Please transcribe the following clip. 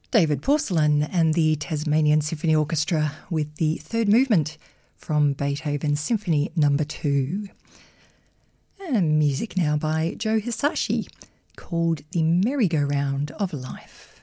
David Porcelain and the Tasmanian Symphony Orchestra with the third movement from Beethoven's Symphony No. 2. And music now by Joe Hisaishi called The Merry-Go-Round of Life.